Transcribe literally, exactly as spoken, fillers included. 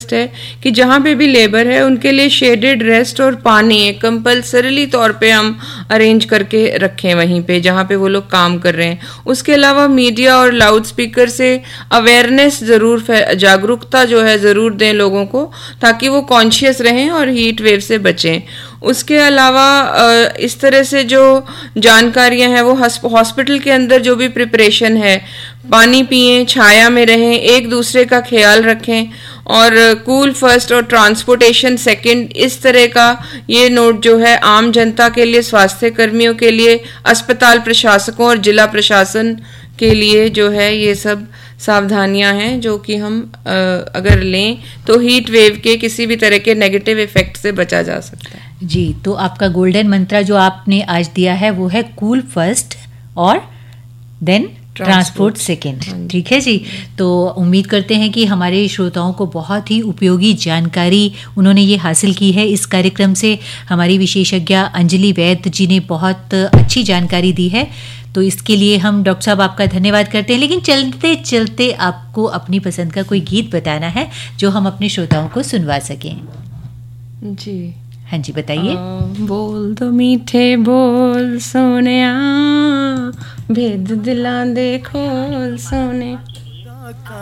Request है कि जहाँ पे भी लेबर है उनके लिए शेडेड रेस्ट और पानी कंपल्सरीली तौर पे हम अरेंज करके रखें वहीं पे जहाँ पे वो लोग काम कर रहे हैं। उसके अलावा मीडिया और लाउड स्पीकर से अवेयरनेस ज़रूर, जागरूकता जो है ज़रूर दें लोगों को, ताकि वो कॉन्शियस रहें और हीट वेव से बचें। उसके अलावा इस तरह से जो जानकारियां हैं वो हॉस्पिटल के अंदर जो भी प्रिपरेशन है, पानी पिएं, छाया में रहें, एक दूसरे का ख्याल रखें और कूल फर्स्ट और ट्रांसपोर्टेशन सेकंड, इस तरह का ये नोट जो है आम जनता के लिए, स्वास्थ्य कर्मियों के लिए, अस्पताल प्रशासकों और जिला प्रशासन के लिए जो है ये सब सावधानियां हैं जो कि हम आ, अगर लें तो हीट वेव के किसी भी तरह के नेगेटिव इफेक्ट से बचा जा सकता है। जी, तो आपका गोल्डन मंत्र जो आपने आज दिया है वो है कूल फर्स्ट और देन ट्रांसपोर्ट सेकेंड। ठीक है जी, तो उम्मीद करते हैं कि हमारे श्रोताओं को बहुत ही उपयोगी जानकारी उन्होंने ये हासिल की है इस कार्यक्रम से। हमारी विशेषज्ञ अंजलि वैद्य जी ने बहुत अच्छी जानकारी दी है, तो इसके लिए हम डॉक्टर साहब आपका धन्यवाद करते हैं। लेकिन चलते चलते आपको अपनी पसंद का कोई गीत बताना है जो हम अपने श्रोताओं को सुनवा सकें। जी हाँ जी, बताइए। बोल दो मीठे बोल सोनिया, भेद दिलां दे खोल सोने।